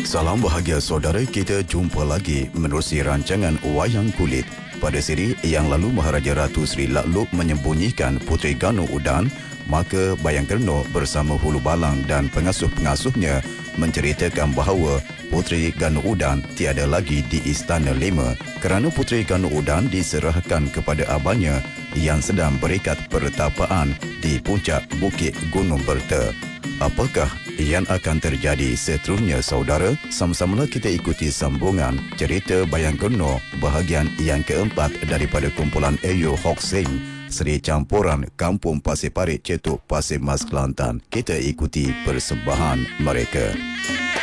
Salam bahagia saudara, kita jumpa lagi menerusi rancangan Wayang Kulit. Pada siri yang lalu, Maharaja Ratu Sri Lakluk menyembunyikan Puteri Ganu Udan, maka Bayang Kerno bersama Hulu Balang dan pengasuh-pengasuhnya menceritakan bahawa Puteri Ganu Udan tiada lagi di Istana Lema kerana Puteri Ganu Udan diserahkan kepada abahnya yang sedang berikat pertapaan di puncak Bukit Gunung Berta. Apakah yang akan terjadi seterusnya saudara? Sama-samalah kita ikuti sambungan cerita Bayang Kerno bahagian yang keempat daripada kumpulan Eyo Hock Sing, Seri Campuran Kampung Pasir Parit Cetuk Pasir Mas Kelantan. Kita ikuti persembahan mereka.